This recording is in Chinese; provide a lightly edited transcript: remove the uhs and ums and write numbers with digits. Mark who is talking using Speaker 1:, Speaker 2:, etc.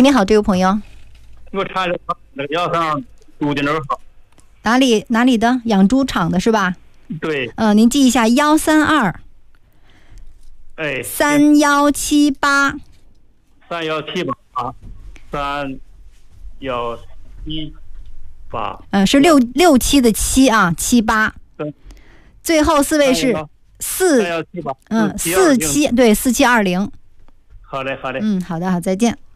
Speaker 1: 喂，你好，这位朋友。
Speaker 2: 我查了那个药上猪的那儿好。
Speaker 1: 哪里的？养猪场的是吧？
Speaker 2: 对。
Speaker 1: 您记一下132。
Speaker 2: 哎。
Speaker 1: 3178。
Speaker 2: 3178。3178。
Speaker 1: 是67的7啊，78。
Speaker 2: 对。
Speaker 1: 最后4位是47，对，4720。
Speaker 2: 好嘞，好嘞。
Speaker 1: 好的，好，再见。